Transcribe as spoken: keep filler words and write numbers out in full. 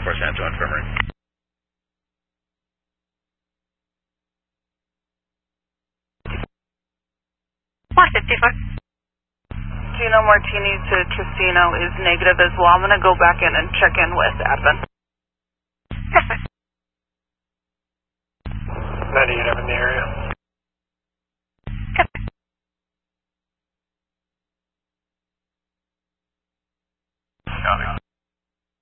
four San Antonio Infirmary. one fifty-four. Gino Martini to Tristino is negative as well. I'm going to go back in and check in with Advent. Perfect.